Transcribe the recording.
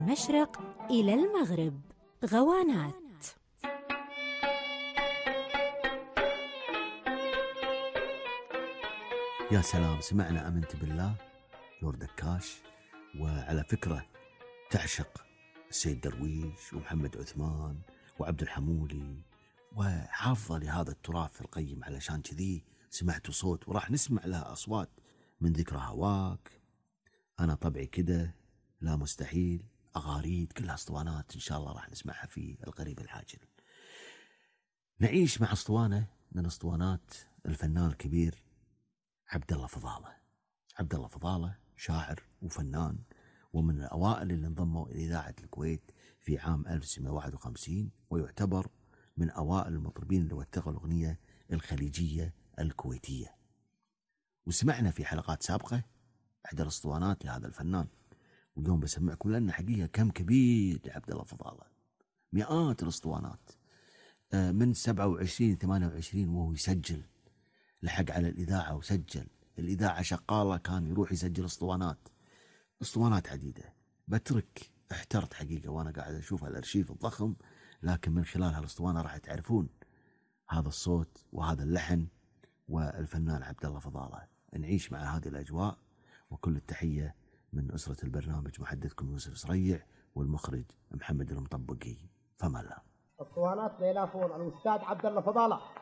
المشرق إلى المغرب غوانات. يا سلام، سمعنا أمنت بالله نور دكاش. وعلى فكرة تعشق السيد درويش ومحمد عثمان وعبد الحمولي، وحافظة لهذا التراث القيم. علشان كذي سمعت صوت وراح نسمع لها أصوات من ذكرى هواك، أنا طبعي كده، لا مستحيل، أغاريد، كلها اسطوانات إن شاء الله راح نسمعها في القريب العاجل. نعيش مع اسطوانة من اسطوانات الفنان الكبير عبد الله فضالة. عبد الله فضالة شاعر وفنان، ومن الأوائل اللي انضموا إلى إذاعة الكويت في عام 1951، ويعتبر من أوائل المطربين اللي وثقوا الأغنية الخليجية الكويتية. وسمعنا في حلقات سابقة إحدى الاسطوانات لهذا الفنان، واليوم بسمعكم لأن حقيقة كم كبير لعبد الله فضالة، مئات الاسطوانات من 27 28 وهو يسجل، لحق على الإذاعة وسجل. الإذاعة شغالة كان يروح يسجل اسطوانات عديدة. احترت حقيقة وأنا قاعد أشوف الأرشيف الضخم، لكن من خلال هالاسطوانة راح تعرفون هذا الصوت وهذا اللحن والفنان عبد الله فضالة. نعيش مع هذه الأجواء، وكل التحية من أسرة البرنامج، محدثكم يوسف صريع والمخرج محمد المطبقي. فما الله. اسطوانات ليلى فور الأستاذ عبد الله فضالة.